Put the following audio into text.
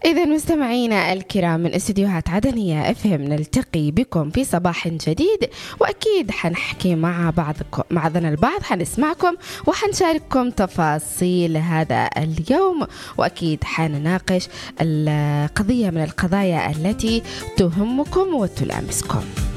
إذا مستمعينا الكرام من استديوهات عدنية FM نلتقي بكم في صباح جديد، وأكيد حنحكي مع بعضنا البعض، حنسمعكم وحنشارككم تفاصيل هذا اليوم، وأكيد حنناقش القضية من القضايا التي تهمكم وتلامسكم.